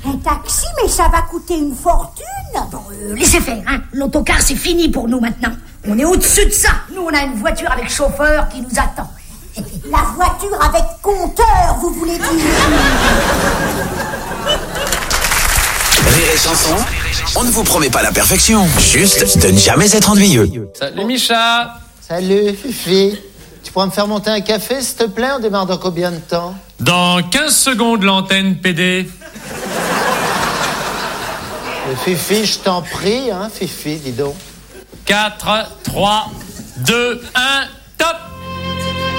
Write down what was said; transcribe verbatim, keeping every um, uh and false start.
Un taxi, mais ça va coûter une fortune. Bon, euh, laissez faire, hein. L'autocar, c'est fini pour nous maintenant. On est au-dessus de ça. Nous, on a une voiture avec chauffeur qui nous attend. La voiture avec compteur, vous voulez dire? Rire et chanson, on ne vous promet pas la perfection, juste de ne jamais être ennuyeux. Salut Micha. Salut Fifi. Tu pourras me faire monter un café, s'il te plaît? On démarre dans combien de temps? Dans quinze secondes, l'antenne P D. Euh, Fifi, je t'en prie, hein, Fifi, dis donc. quatre, trois, deux, un, top.